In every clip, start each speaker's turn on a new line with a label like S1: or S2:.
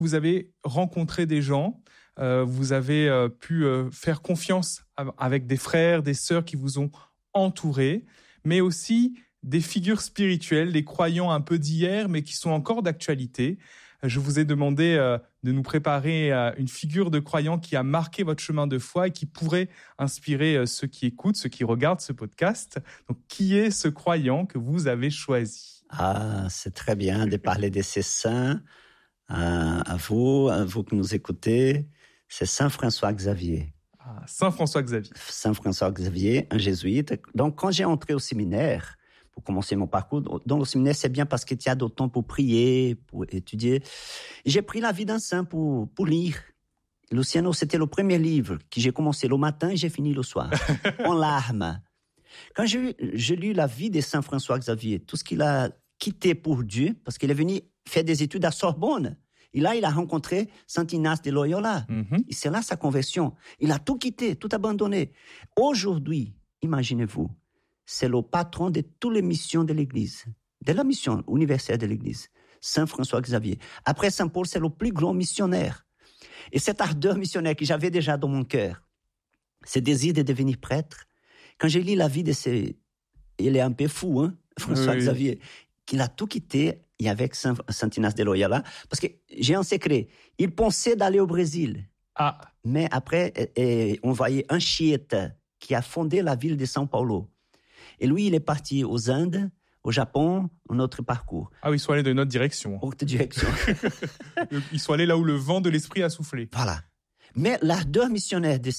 S1: Vous avez rencontré des gens, vous avez pu faire confiance avec des frères, des sœurs qui vous ont entourés, mais aussi des figures spirituelles, des croyants un peu d'hier, mais qui sont encore d'actualité. Je vous ai demandé de nous préparer une figure de croyant qui a marqué votre chemin de foi et qui pourrait inspirer ceux qui écoutent, ceux qui regardent ce podcast. Donc, qui est ce croyant que vous avez choisi ?
S2: Ah, c'est très bien de parler de ces saints. À vous qui nous écoutez. C'est Saint François Xavier.
S1: Ah, Saint François Xavier.
S2: Saint François Xavier, un jésuite. Donc, quand j'ai entré au séminaire, pour commencer mon parcours, dans le séminaire, c'est bien parce qu'il y a d'autres temps pour prier, pour étudier. J'ai pris la vie d'un saint pour lire. Luciano, c'était le premier livre que j'ai commencé le matin et j'ai fini le soir, en larmes. Quand j'ai lu la vie de Saint François Xavier, tout ce qu'il a quitté pour Dieu, parce qu'il est venu faire des études à Sorbonne. Et là, il a rencontré Saint Ignace de Loyola. Et c'est là sa conversion. Il a tout quitté, tout abandonné. Aujourd'hui, imaginez-vous, c'est le patron de toutes les missions de l'Église, de la mission universelle de l'Église, Saint François Xavier. Après Saint Paul, c'est le plus grand missionnaire. Et cette ardeur missionnaire que j'avais déjà dans mon cœur, ce désir de devenir prêtre, quand j'ai lu la vie de ces... Il est un peu fou, hein, François Xavier, qu'il a tout quitté et avec Saint Ignace de Loyola, parce que j'ai un secret, il pensait d'aller au Brésil. Mais après, on voyait un chiite qui a fondé la ville de São Paulo. Et lui, il est parti aux Indes, au Japon, un autre parcours.
S1: Ah oui, ils sont allés dans une autre direction.
S2: Autre direction.
S1: Ils sont allés là où le vent de l'esprit a soufflé.
S2: Voilà. Mais l'ardeur missionnaire de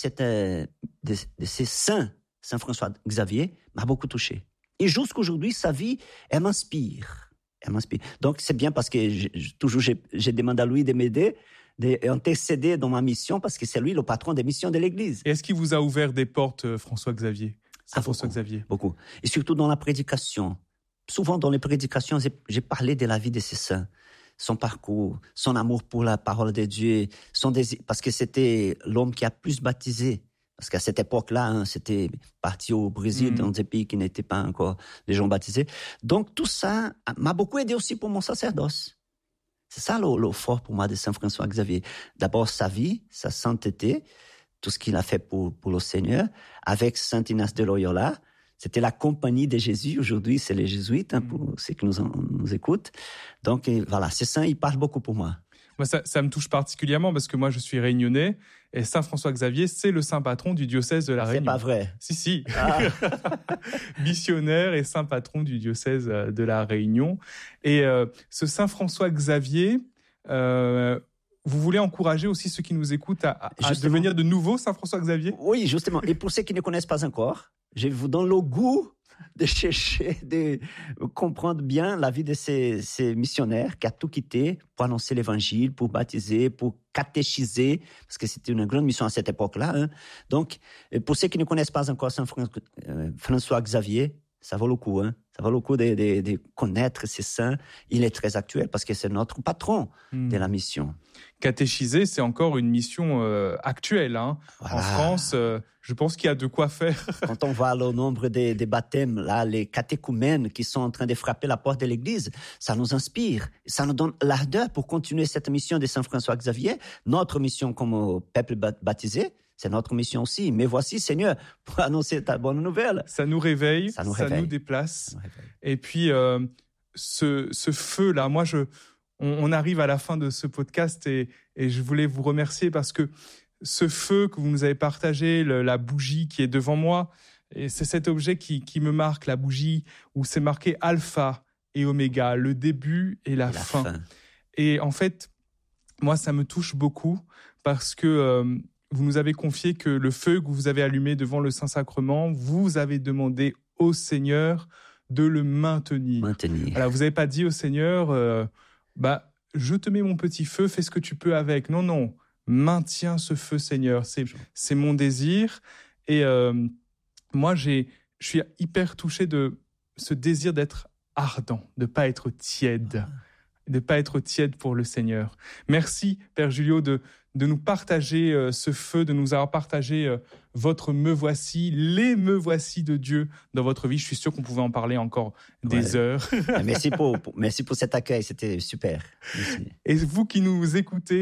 S2: ces saints, Saint François Xavier, m'a beaucoup touché. Et jusqu'aujourd'hui, sa vie, elle m'inspire. Donc, c'est bien parce que j'ai demandé à lui de m'aider, d'intercéder dans ma mission, parce que c'est lui le patron des missions de l'Église.
S1: Et est-ce qu'il vous a ouvert des portes, François Xavier ? François Xavier.
S2: Beaucoup. Et surtout dans la prédication. Souvent, dans les prédications, j'ai parlé de la vie de ces saints, son parcours, son amour pour la parole de Dieu, parce que c'était l'homme qui a plus baptisé. Parce qu'à cette époque-là, c'était parti au Brésil, dans des pays qui n'étaient pas encore les gens baptisés. Donc, tout ça m'a beaucoup aidé aussi pour mon sacerdoce. C'est ça le fort pour moi de Saint François Xavier. D'abord, sa vie, sa sainteté, tout ce qu'il a fait pour le Seigneur. Avec Saint Ignace de Loyola, c'était la compagnie de Jésus. Aujourd'hui, c'est les jésuites, pour ceux qui nous écoutent. Donc, voilà, ces saints, ils parlent beaucoup pour moi.
S1: Moi, ça me touche particulièrement parce que moi, je suis réunionnais et Saint François Xavier, c'est le saint patron du diocèse de la Réunion.
S2: C'est pas vrai.
S1: Si. Missionnaire et saint patron du diocèse de la Réunion. Et ce Saint François Xavier, vous voulez encourager aussi ceux qui nous écoutent à devenir de nouveaux Saint François Xavier ?
S2: Oui, justement. Et pour ceux qui ne connaissent pas encore, je vous donne le goût de chercher, de comprendre bien la vie de ces missionnaires qui a tout quitté pour annoncer l'évangile, pour baptiser, pour catéchiser, parce que c'était une grande mission à cette époque-là. Hein. Donc, pour ceux qui ne connaissent pas encore Saint François Xavier, ça vaut le coup. Hein. Ça vaut le coup de connaître ces saints. Il est très actuel parce que c'est notre patron de la mission.
S1: Catéchiser, c'est encore une mission actuelle. Hein. Voilà. En France, je pense qu'il y a de quoi faire.
S2: Quand on voit le nombre des baptêmes, là, les catéchumènes qui sont en train de frapper la porte de l'Église, ça nous inspire. Ça nous donne l'ardeur pour continuer cette mission de Saint François Xavier. Notre mission comme peuple baptisé, c'est notre mission aussi. Mais voici, Seigneur, pour annoncer ta bonne nouvelle.
S1: Ça nous réveille, ça nous déplace. Et puis, ce feu-là, moi, on arrive à la fin de ce podcast et je voulais vous remercier parce que ce feu que vous nous avez partagé, la bougie qui est devant moi, et c'est cet objet qui me marque, la bougie où c'est marqué Alpha et Oméga, le début et la fin. Et en fait, moi, ça me touche beaucoup parce que vous nous avez confié que le feu que vous avez allumé devant le Saint-Sacrement, vous avez demandé au Seigneur de le maintenir. Voilà, vous n'avez pas dit au Seigneur, je te mets mon petit feu, fais ce que tu peux avec. Non, maintiens ce feu, Seigneur. C'est mon désir. Et moi, je suis hyper touché de ce désir d'être ardent, de ne pas être tiède. de ne pas être tiède pour le Seigneur. Merci, Père Julio, de nous partager ce feu, de nous avoir partagé votre me voici, les me voici de Dieu dans votre vie. Je suis sûr qu'on pouvait en parler encore des heures.
S2: Merci pour cet accueil, c'était super. Merci.
S1: Et vous qui nous écoutez,